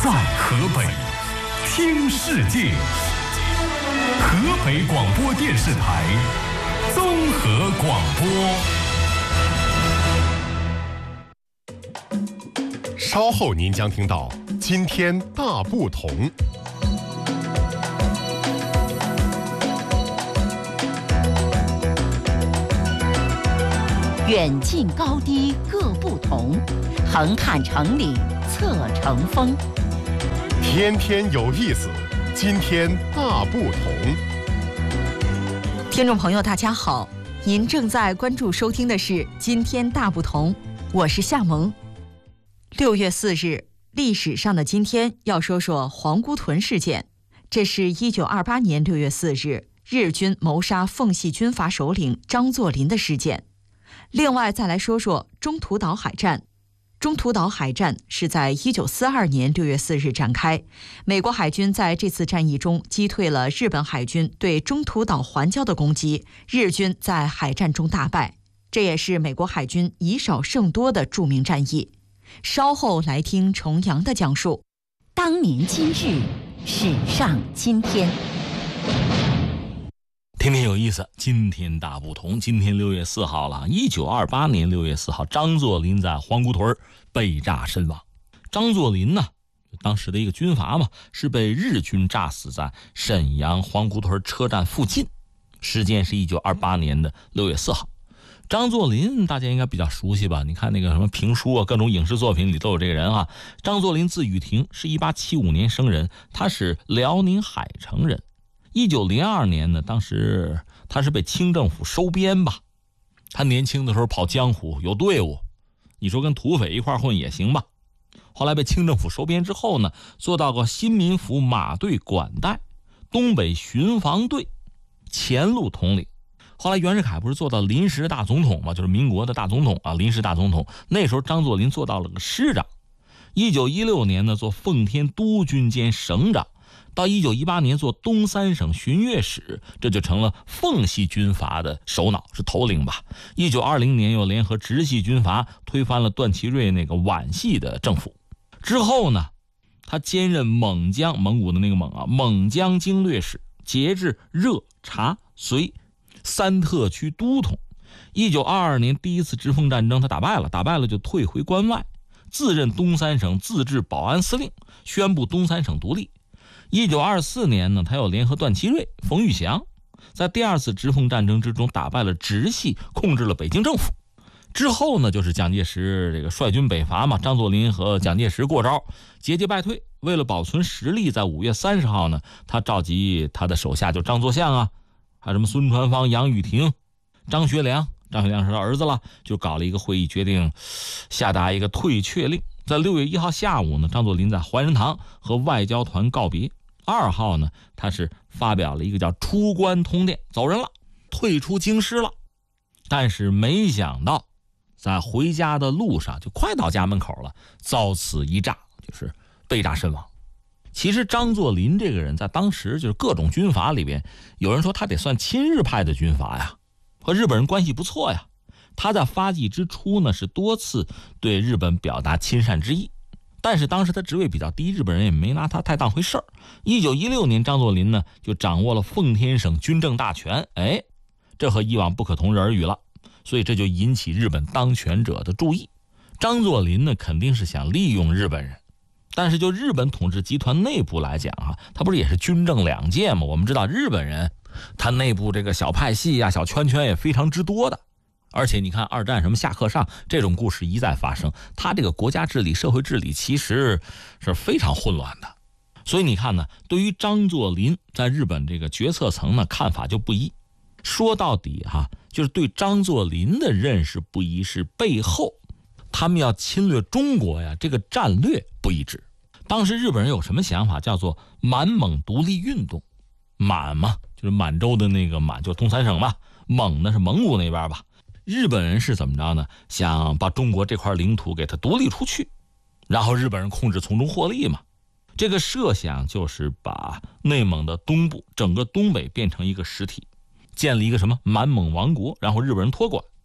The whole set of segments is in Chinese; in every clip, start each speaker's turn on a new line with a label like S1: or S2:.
S1: 在河北听世界，河北广播电视台综合广播。
S2: 稍后您将听到今天大不同。
S3: 远近高低各不同，横看成岭侧成峰。
S2: 天天有意思，今天大不同。
S3: 听众朋友大家好，您正在关注收听的是今天大不同，我是夏萌。6月4日，历史上的今天要说说皇姑屯事件。这是1928年6月4日日军谋杀奉系军阀首领张作霖的事件。另外再来说说中途岛海战。中途岛海战是在1942年6月4日展开，美国海军在这次战役中击退了日本海军对中途岛环礁的攻击，日军在海战中大败，这也是美国海军以少胜多的著名战役。稍后来听重阳的讲述。当年今日，史上今天。
S4: 天天有意思，今天大不同。今天6月4号了，1928年6月4号，张作霖在皇姑屯被炸身亡。张作霖呢，当时的一个军阀嘛，是被日军炸死在沈阳皇姑屯车站附近。时间是1928年的6月4号。张作霖大家应该比较熟悉吧？你看那个什么评书啊，各种影视作品里都有这个人啊。张作霖字雨亭，是1875年生人，他是辽宁海城人。1902年呢，当时他是被清政府收编吧。他年轻的时候跑江湖，有队伍，你说跟土匪一块混也行吧。后来被清政府收编之后呢，做到过新民府马队管带、东北巡防队前路统领。后来袁世凯不是做到临时大总统嘛，就是民国的大总统啊，临时大总统。那时候张作霖做到了个师长。1916年呢，做奉天督军兼省长。到1918年做东三省巡阅使，这就成了奉系军阀的首脑，是头领吧。1920年又联合直系军阀推翻了段祺瑞那个皖系的政府。之后呢，他兼任蒙江，蒙古的那个蒙啊，蒙江经略使，节制热察绥三特区都统。1922年第一次直奉战争他打败了就退回关外，自任东三省自治保安司令，宣布东三省独立。1924年呢，他又联合段祺瑞、冯玉祥，在第二次直奉战争之中打败了直系，控制了北京政府。之后呢，就是蒋介石这个率军北伐嘛，张作霖和蒋介石过招，节节败退。为了保存实力，在5月30号呢，他召集他的手下，就张作相啊，还有什么孙传芳、杨宇霆、张学良是他儿子了，就搞了一个会议，决定下达一个退却令。在6月1号下午呢，张作霖在怀仁堂和外交团告别。2号呢，他是发表了一个叫出关通电，走人了，退出京师了。但是没想到在回家的路上，就快到家门口了，遭此一炸，就是被炸身亡。其实张作霖这个人在当时就是各种军阀里边，有人说他得算亲日派的军阀呀，和日本人关系不错呀。他在发迹之初呢，是多次对日本表达亲善之意，但是当时他职位比较低，日本人也没拿他太当回事儿。1916年，张作霖呢就掌握了奉天省军政大权，这和以往不可同日而语了，所以这就引起日本当权者的注意。张作霖呢肯定是想利用日本人，但是就日本统治集团内部来讲啊，他不是也是军政两界吗？我们知道日本人他内部这个小派系啊、小圈圈也非常之多的。而且你看二战什么下课上这种故事一再发生，他这个国家治理、社会治理其实是非常混乱的。所以你看呢，对于张作霖在日本这个决策层呢看法就不一。说到底就是对张作霖的认识不一，是背后他们要侵略中国呀，这个战略不一致。当时日本人有什么想法，叫做满蒙独立运动。满嘛，就是满洲的那个满，就东三省吧。蒙呢是蒙古那边吧。日本人是怎么着呢？想把中国这块领土给它独立出去，然后日本人控制，从中获利嘛。这个设想就是把内蒙的东部，整个东北变成一个实体，建立一个什么满蒙王国，然后日本人托管。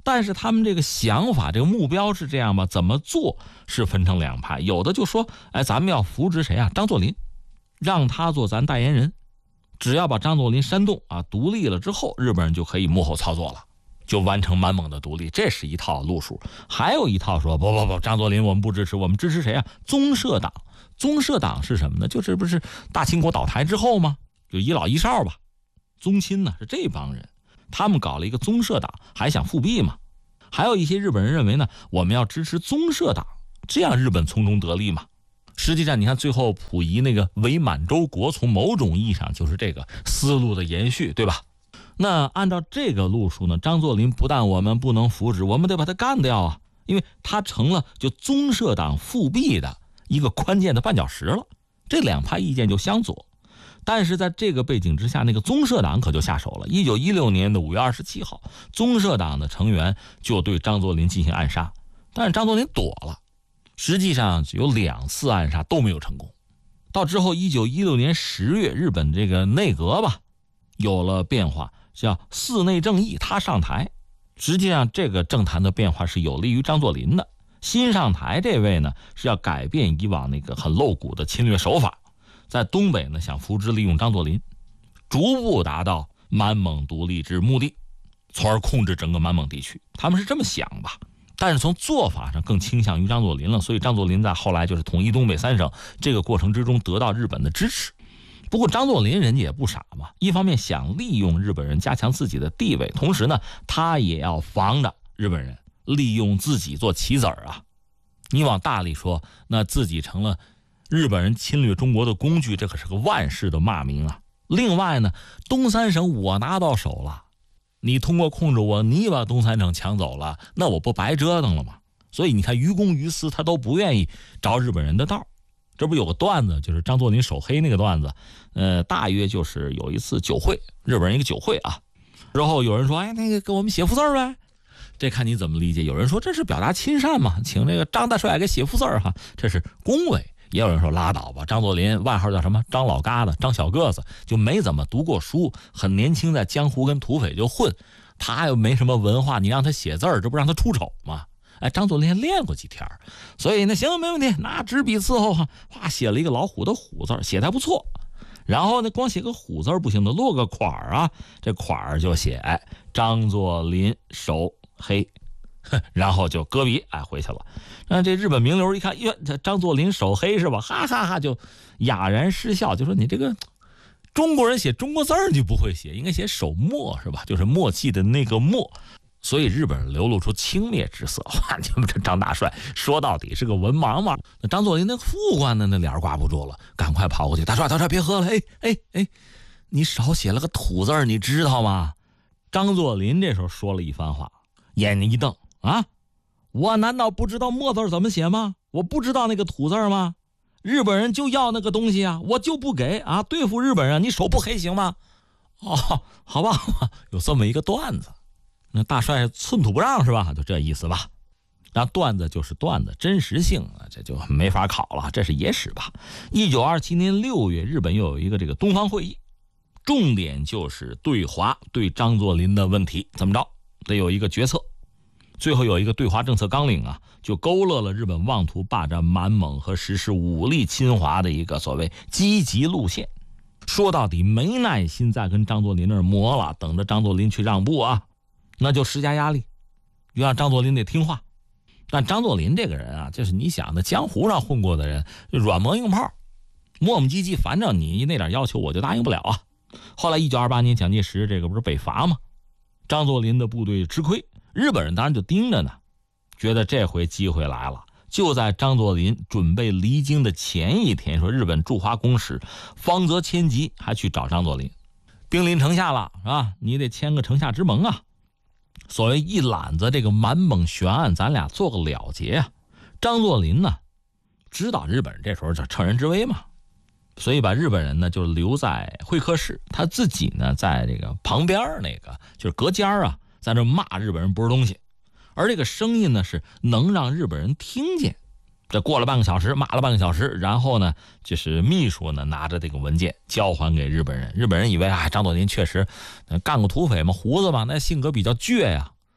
S4: 但是他们这个想法这个目标是这样吧，怎么做是分成两派。有的就说咱们要扶植谁啊，张作霖，让他做咱代言人，只要把张作霖煽动独立了之后，日本人就可以幕后操作了，就完成满蒙的独立。这是一套路数。还有一套说不，张作霖我们不支持，我们支持谁啊？宗社党。宗社党是什么呢？就是不是大清国倒台之后吗？就一老一少吧，宗亲呢是这帮人，他们搞了一个宗社党，还想复辟嘛。还有一些日本人认为呢，我们要支持宗社党，这样日本从中得利嘛。实际上你看最后溥仪那个伪满洲国，从某种意义上就是这个思路的延续，对吧？那按照这个路数呢，张作霖不但我们不能扶植，我们得把他干掉啊，因为他成了就宗社党复辟的一个关键的绊脚石了。这两派意见就相左。但是在这个背景之下，那个宗社党可就下手了。1916年的5月27号，宗社党的成员就对张作霖进行暗杀，但是张作霖躲了。实际上有2次暗杀都没有成功。到之后1916年10月，日本这个内阁吧有了变化，叫寺内正义，他上台。实际上这个政坛的变化是有利于张作霖的。新上台这位呢，是要改变以往那个很露骨的侵略手法，在东北呢想扶植利用张作霖，逐步达到满蒙独立之目的，从而控制整个满蒙地区。他们是这么想吧，但是从做法上更倾向于张作霖了，所以张作霖在后来就是统一东北3省这个过程之中得到日本的支持。不过张作霖人家也不傻嘛，一方面想利用日本人加强自己的地位，同时呢他也要防着日本人利用自己做棋子儿啊。你往大里说，那自己成了日本人侵略中国的工具，这可是个万世的骂名啊。另外呢，东3省我拿到手了，你通过控制我，你把东3省抢走了，那我不白折腾了吗？所以你看于公于私他都不愿意着日本人的道。这不有个段子，就是张作霖手黑那个段子，大约就是有一次酒会，日本人一个酒会啊，然后有人说那个给我们写幅字呗，这看你怎么理解。有人说这是表达亲善嘛，请这个张大帅给写幅字哈，这是恭维。也有人说拉倒吧，张作霖外号叫什么？张老疙瘩，张小个子，就没怎么读过书，很年轻，在江湖跟土匪就混，他又没什么文化，你让他写字这不让他出丑吗？张作霖还练过几天，所以呢行，没问题，拿纸笔伺候哗写了一个老虎的虎字，写得还不错。然后呢光写个虎字不行的，落个款啊，这款就写张作霖手黑，然后就搁笔回去了。那这日本名流一看，这张作霖手黑是吧？哈哈哈，就哑然失笑，就说你这个中国人写中国字你不会写，应该写手墨是吧？就是默契的那个墨。所以日本人流露出轻蔑之色，你们这张大帅说到底是个文盲嘛。那张作霖那个副官呢，那脸挂不住了，赶快跑过去，大帅别喝了，你少写了个土字你知道吗？张作霖这时候说了一番话，眼睛一瞪我难道不知道墨字怎么写吗？我不知道那个土字吗？日本人就要那个东西我就不给对付日本人，你手不黑行吗？好吧，有这么一个段子。那大帅寸土不让是吧？就这意思吧。那段子就是段子，真实性这就没法考了，这是野史吧。1927年6月，日本又有一个这个东方会议，重点就是对华对张作霖的问题怎么着得有一个决策。最后有一个对华政策纲领就勾勒了日本妄图霸占满蒙和实施武力侵华的一个所谓积极路线。说到底没耐心再跟张作霖那儿磨了，等着张作霖去让步那就施加压力，就让张作霖得听话。但张作霖这个人就是你想的江湖上混过的人，软磨硬泡，磨磨唧唧，反正你那点要求我就答应不了后来1928年蒋介石这个不是北伐吗？张作霖的部队吃亏，日本人当然就盯着呢，觉得这回机会来了。就在张作霖准备离京的前一天，说日本驻华公使方泽千吉还去找张作霖，兵临城下了是吧？你得签个城下之盟所谓一揽子这个满蒙悬案，咱俩做个了结张作霖呢，知道日本人这时候就乘人之危嘛，所以把日本人呢就留在会客室，他自己呢在这个旁边那个就是隔间在这骂日本人不是东西，而这个声音呢是能让日本人听见。这过了半个小时，骂了半个小时，然后呢就是秘书呢拿着这个文件交还给日本人。日本人以为张作霖确实干过土匪嘛，胡子嘛，那性格比较倔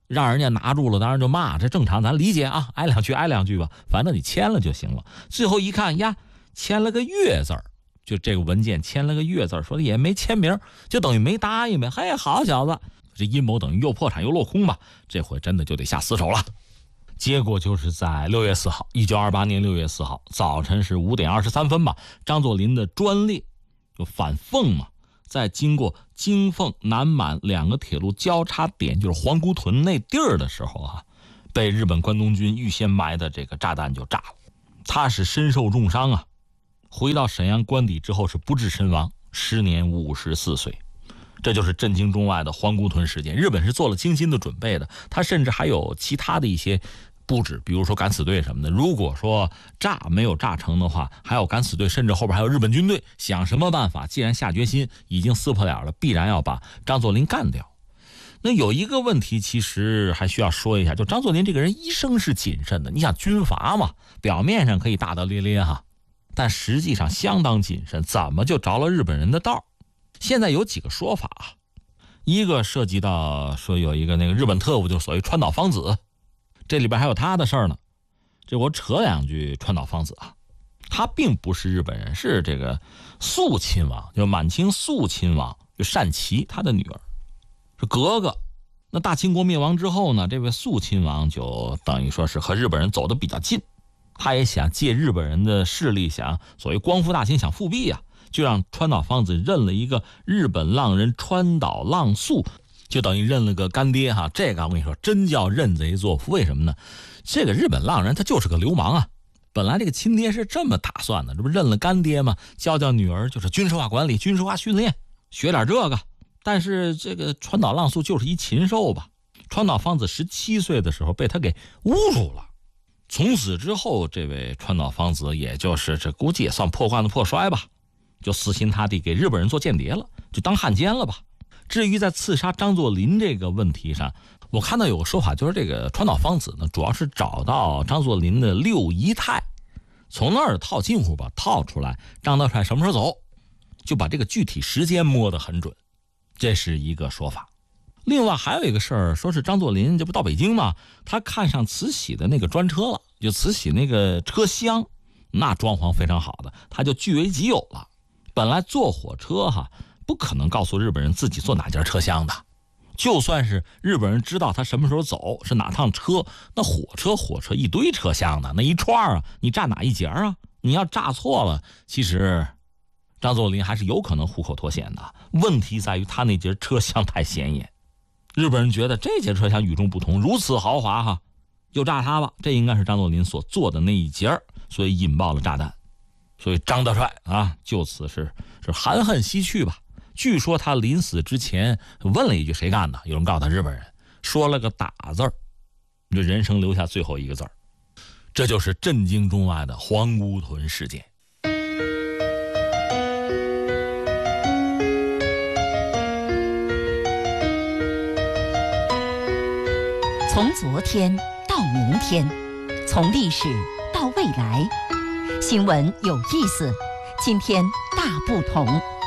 S4: 让人家拿住了，当然就骂，这正常，咱理解啊，挨两句吧，反正你签了就行了。最后一看呀，签了个月字儿，就这个文件签了个月字儿，说也没签名，就等于没答应呗。嘿，好小子，这阴谋等于又破产又落空吧，这回真的就得下死手了。结果就是在6月4号，1928年6月4号早晨是5点23分吧，张作霖的专列就返奉嘛，在经过京凤、南满2个铁路交叉点，就是皇姑屯那地儿的时候啊，被日本关东军预先埋的这个炸弹就炸了，他是身受重伤啊，回到沈阳官邸之后是不治身亡，时年54岁。这就是震惊中外的皇姑屯事件。日本是做了精心的准备的，他甚至还有其他的一些布置，比如说敢死队什么的。如果说没有炸成的话，还有敢死队，甚至后边还有日本军队，想什么办法？既然下决心，已经撕破脸了，必然要把张作霖干掉。那有一个问题，其实还需要说一下，就张作霖这个人一生是谨慎的。你想军阀嘛，表面上可以大大咧咧哈，但实际上相当谨慎，怎么就着了日本人的道？现在有几个说法啊，一个涉及到说有一个那个日本特务，就所谓川岛芳子，这里边还有他的事儿呢。这我扯两句川岛芳子啊，他并不是日本人，是这个肃亲王，就满清肃亲王就单琦他的女儿，是格格。那大清国灭亡之后呢，这位肃亲王就等于说是和日本人走得比较近，他也想借日本人的势力，想所谓光复大清，想复辟啊，就让川岛芳子认了一个日本浪人川岛浪速，就等于认了个干爹哈。这个我跟你说，真叫认贼作父。为什么呢？这个日本浪人他就是个流氓啊。本来这个亲爹是这么打算的，这不认了干爹吗？教女儿就是军事化管理、军事化训练，学点这个。但是这个川岛浪速就是一禽兽吧。川岛芳子17岁的时候被他给侮辱了。从此之后，这位川岛芳子也就是这估计也算破罐子破摔吧，就死心塌地给日本人做间谍了，就当汉奸了吧。至于在刺杀张作霖这个问题上，我看到有个说法，就是这个川岛芳子呢，主要是找到张作霖的六姨太，从那儿套近乎吧，套出来张德帅什么时候走，就把这个具体时间摸得很准，这是一个说法。另外还有一个事儿，说是张作霖这不到北京嘛，他看上慈禧的那个专车了，就慈禧那个车厢，那装潢非常好的，他就据为己有了。本来坐火车不可能告诉日本人自己坐哪节车厢的，就算是日本人知道他什么时候走，是哪趟车，那火车一堆车厢的，那一串啊，你炸哪一节啊？你要炸错了，其实张作霖还是有可能虎口脱险的。问题在于他那节车厢太显眼，日本人觉得这节车厢与众不同，如此豪华就炸他吧。这应该是张作霖所坐的那一节，所以引爆了炸弹。所以张德帅就此是含恨西去吧。据说他临死之前问了一句谁干的，有人告诉他日本人，说了个打字儿，这人生留下最后一个字儿。这就是震惊中外的皇姑屯事件。
S5: 从昨天到明天，从历史到未来，新闻有意思，今天大不同。